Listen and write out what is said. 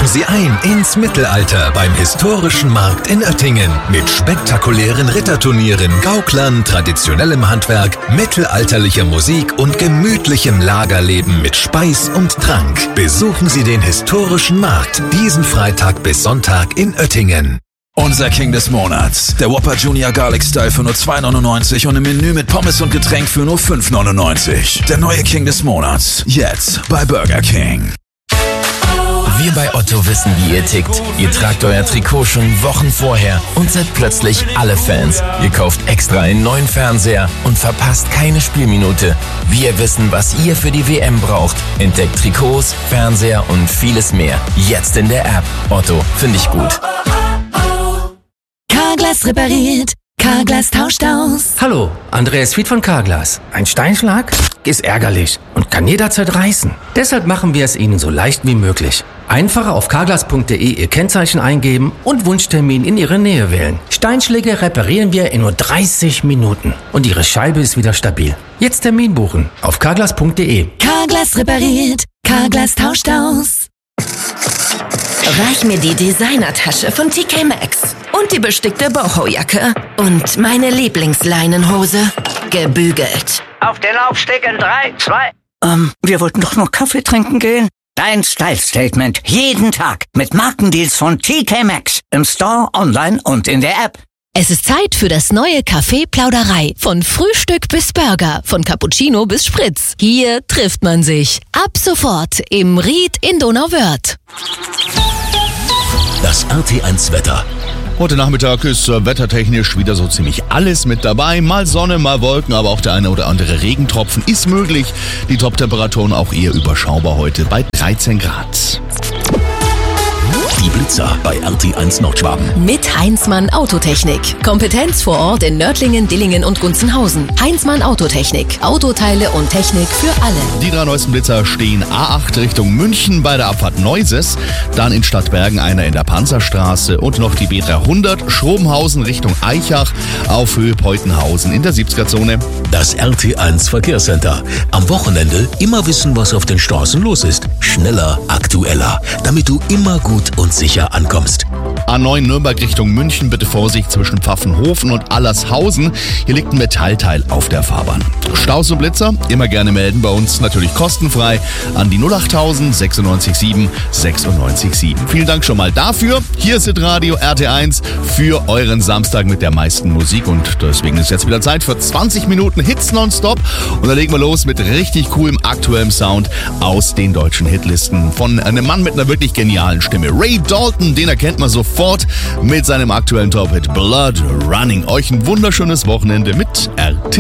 tauchen Sie ein ins Mittelalter beim historischen Markt in Oettingen. Mit spektakulären Ritterturnieren, Gauklern, traditionellem Handwerk, mittelalterlicher Musik und gemütlichem Lagerleben mit Speis und Trank. Besuchen Sie den historischen Markt diesen Freitag bis Sonntag in Oettingen. Unser King des Monats. Der Whopper Junior Garlic Style für nur 2,99 und ein Menü mit Pommes und Getränk für nur 5,99. Der neue King des Monats. Jetzt bei Burger King. Wir bei Otto wissen, wie ihr tickt. Ihr tragt euer Trikot schon Wochen vorher und seid plötzlich alle Fans. Ihr kauft extra einen neuen Fernseher und verpasst keine Spielminute. Wir wissen, was ihr für die WM braucht. Entdeckt Trikots, Fernseher und vieles mehr. Jetzt in der App. Otto, finde ich gut. Carglass repariert, Carglass tauscht aus. Hallo, Andreas Fied von Carglass. Ein Steinschlag ist ärgerlich und kann jederzeit reißen. Deshalb machen wir es Ihnen so leicht wie möglich. Einfach auf carglass.de Ihr Kennzeichen eingeben und Wunschtermin in Ihre Nähe wählen. Steinschläge reparieren wir in nur 30 Minuten und Ihre Scheibe ist wieder stabil. Jetzt Termin buchen auf carglass.de. Carglass repariert, Carglass tauscht aus. Reich mir die Designertasche von TK Maxx und die bestickte Boho-Jacke und meine Lieblingsleinenhose, gebügelt. Auf den Laufsteg in 3, 2... Wir wollten doch noch Kaffee trinken gehen. Dein Style-Statement. Jeden Tag mit Markendeals von TK Maxx. Im Store, online und in der App. Es ist Zeit für das neue Café Plauderei. Von Frühstück bis Burger, von Cappuccino bis Spritz. Hier trifft man sich. Ab sofort im Ried in Donauwörth. Das RT1 Wetter. Heute Nachmittag ist wettertechnisch wieder so ziemlich alles mit dabei. Mal Sonne, mal Wolken, aber auch der eine oder andere Regentropfen ist möglich. Die Top-Temperaturen auch eher überschaubar heute bei 13 Grad. Die Blitzer bei RT1 Nordschwaben. Mit Heinzmann Autotechnik. Kompetenz vor Ort in Nördlingen, Dillingen und Gunzenhausen. Heinzmann Autotechnik. Autoteile und Technik für alle. Die 3 neuesten Blitzer stehen A8 Richtung München bei der Abfahrt Neuses, dann in Stadtbergen einer in der Panzerstraße und noch die B300 Schrobenhausen Richtung Eichach auf Höhe Peutenhausen in der 70er-Zone. Das RT1 Verkehrscenter. Am Wochenende immer wissen, was auf den Straßen los ist. Schneller, aktueller, damit du immer gut und sicher ankommst. A9 Nürnberg Richtung München, bitte Vorsicht zwischen Pfaffenhofen und Allershausen. Hier liegt ein Metallteil auf der Fahrbahn. Staus und Blitzer, immer gerne melden, bei uns natürlich kostenfrei an die 08000 967 967. Vielen Dank schon mal dafür. Hier ist Radio RT1 für euren Samstag mit der meisten Musik und deswegen ist jetzt wieder Zeit für 20 Minuten Hits nonstop und da legen wir los mit richtig coolem aktuellem Sound aus den deutschen Hitlisten von einem Mann mit einer wirklich genialen Stimme. Ray Dalton, den erkennt man sofort mit seinem aktuellen Top-Hit Blood Running. Euch ein wunderschönes Wochenende mit RT.